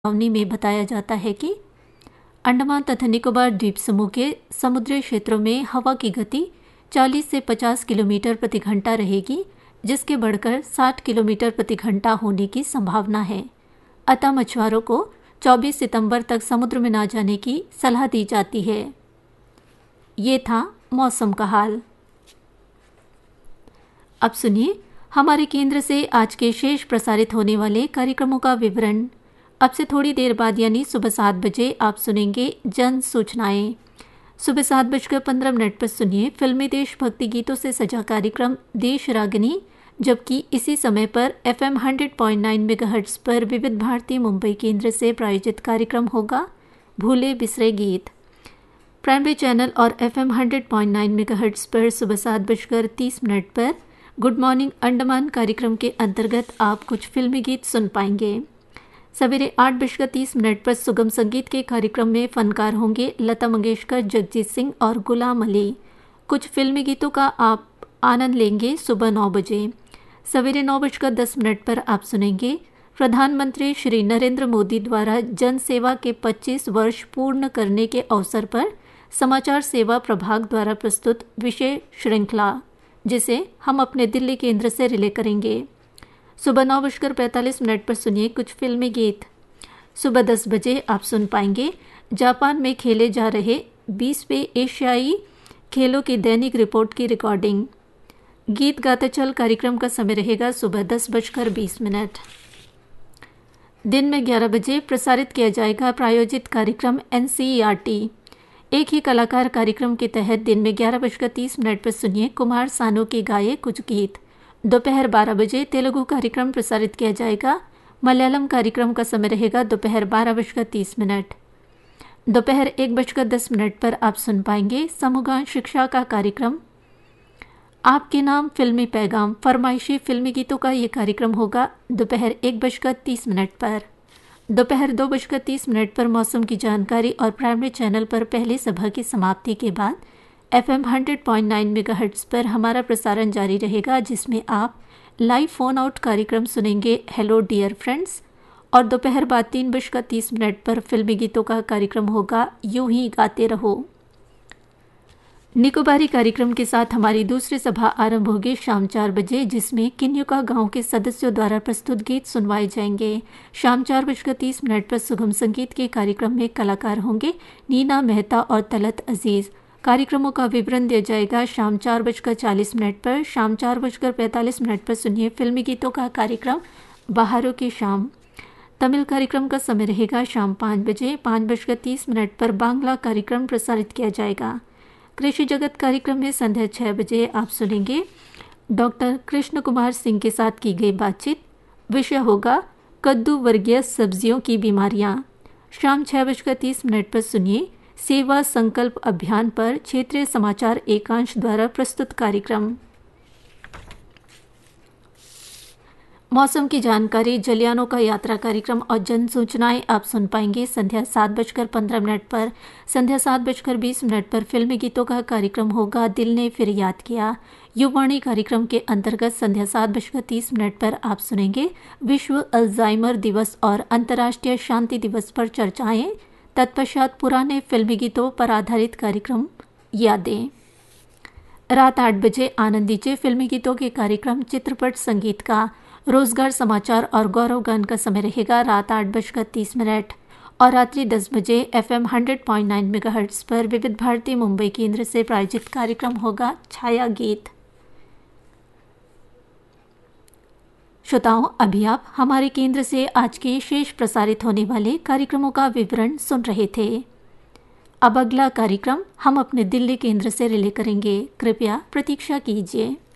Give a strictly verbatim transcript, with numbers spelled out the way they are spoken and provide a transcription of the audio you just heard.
चेतावनी में बताया जाता है कि अंडमान तथा निकोबार द्वीप समूह के समुद्री क्षेत्रों में हवा की गति चालीस से पचास किलोमीटर प्रति घंटा रहेगी, जिसके बढ़कर साठ किलोमीटर प्रति घंटा होने की संभावना है। अतः मछुआरों को चौबीस सितंबर तक समुद्र में ना जाने की सलाह दी जाती है। ये था मौसम का हाल। अब सुनिए हमारे केंद्र से आज के शेष प्रसारित होने वाले कार्यक्रमों का विवरण। अब से थोड़ी देर बाद यानी सुबह सात बजे आप सुनेंगे जन सूचनाएं। सुबह सात बजकर पंद्रह मिनट पर सुनिए फिल्मी देशभक्ति गीतों से सजा कार्यक्रम देश रागनी, जबकि इसी समय पर F am hundred point nine megahertz पर विविध भारती मुंबई केंद्र से प्रायोजित कार्यक्रम होगा भूले बिसरे गीत। प्राइमरी चैनल और F am hundred point nine megahertz पर सुबह सात बजकर तीस मिनट पर गुड मॉर्निंग अंडमान कार्यक्रम के अंतर्गत आप कुछ फिल्मी गीत सुन पाएंगे। सवेरे आठ बजकर तीस मिनट पर सुगम संगीत के कार्यक्रम में फनकार होंगे लता मंगेशकर, जगजीत सिंह और गुलाम अली। कुछ फिल्मी गीतों का आप आनंद लेंगे सुबह नौ बजे। सवेरे नौ बजकर दस मिनट पर आप सुनेंगे प्रधानमंत्री श्री नरेंद्र मोदी द्वारा जन सेवा के पच्चीस वर्ष पूर्ण करने के अवसर पर समाचार सेवा प्रभाग द्वारा प्रस्तुत विशेष श्रृंखला, जिसे हम अपने दिल्ली केंद्र से रिले करेंगे। सुबह नौ बजकर पैंतालीस मिनट पर सुनिए कुछ फिल्मी गीत। सुबह दस बजे आप सुन पाएंगे जापान में खेले जा रहे बीसवें एशियाई खेलों की दैनिक रिपोर्ट की रिकॉर्डिंग। गीत गाते चल कार्यक्रम का समय रहेगा सुबह दस बजकर बीस मिनट। दिन में ग्यारह बजे प्रसारित किया जाएगा प्रायोजित कार्यक्रम N C E R T. एक ही कलाकार कार्यक्रम के तहत दिन में ग्यारह बजकर तीस मिनट पर सुनिए कुमार सानू के गाए कुछ गीत। दोपहर बारह बजे तेलुगु कार्यक्रम प्रसारित किया जाएगा। मलयालम कार्यक्रम का समय रहेगा दोपहर बारह बजकर तीस मिनट। दोपहर एक बजकर दस मिनट पर आप सुन पाएंगे समूहगान शिक्षा का कार्यक्रम आपके नाम फिल्मी पैगाम। फरमाइशी फिल्मी गीतों का ये कार्यक्रम होगा दोपहर एक बजकर तीस मिनट पर। दोपहर दो बजकर तीस मिनट पर मौसम की जानकारी और प्राइमरी चैनल पर पहली सभा की समाप्ति के बाद F am hundred point nine megahertz पर हमारा प्रसारण जारी रहेगा, जिसमें आप लाइव फोन आउट कार्यक्रम सुनेंगे हेलो डियर फ्रेंड्स। और दोपहर बाद तीन बजकर तीस मिनट पर फिल्मी गीतों का कार्यक्रम होगा यूं ही गाते रहो। निकोबारी कार्यक्रम के साथ हमारी दूसरी सभा आरंभ होगी शाम चार बजे, जिसमें किन्युका गांव के सदस्यों द्वारा प्रस्तुत गीत सुनवाए जाएंगे। शाम चार बजकर तीस मिनट पर सुगम संगीत के कार्यक्रम में कलाकार होंगे नीना मेहता और तलत अजीज। कार्यक्रमों का विवरण दिया जाएगा शाम चार बजकर चालीस मिनट पर। शाम चार बजकर पैंतालीस मिनट पर सुनिए फिल्मी गीतों का कार्यक्रम बहारों की शाम। तमिल कार्यक्रम का समय रहेगा शाम पाँच बजे। पाँच बजकर तीस मिनट पर बांग्ला कार्यक्रम प्रसारित किया जाएगा। कृषि जगत कार्यक्रम में संध्या छः बजे आप सुनेंगे डॉक्टर कृष्ण कुमार सिंह के साथ की गई बातचीत। विषय होगा कद्दू वर्गीय सब्जियों की बीमारियां। शाम छः बजकर तीस मिनट पर सुनिए सेवा संकल्प अभियान पर क्षेत्रीय समाचार एकांश द्वारा प्रस्तुत कार्यक्रम। मौसम की जानकारी, जलियानों का यात्रा कार्यक्रम और जन सूचनाएं आप सुन पाएंगे संध्या सात बजकर पंद्रह मिनट पर। संध्या सात बजकर बीस मिनट पर फिल्मी गीतों का कार्यक्रम होगा दिल ने फिर याद किया। युवाणी कार्यक्रम के अंतर्गत संध्या सात बजकर तीस मिनट पर आप सुनेंगे विश्व अल्जाइमर दिवस और अंतर्राष्ट्रीय शांति दिवस पर चर्चाएं। तत्पश्चात पुराने फिल्मी गीतों पर आधारित कार्यक्रम यादें। रात आठ बजे आनंद दीजिए फिल्मी गीतों के कार्यक्रम चित्रपट संगीत का। रोजगार समाचार और गौरव गान का समय रहेगा रात आठ बजकर तीस मिनट। और रात्रि दस बजे F am hundred point nine megahertz पर विविध भारती मुंबई केंद्र से प्रायोजित कार्यक्रम होगा छाया गीत। श्रोताओं, अभी आप हमारे केंद्र से आज के शेष प्रसारित होने वाले कार्यक्रमों का विवरण सुन रहे थे। अब अगला कार्यक्रम हम अपने दिल्ली केंद्र से रिले करेंगे, कृपया प्रतीक्षा कीजिए।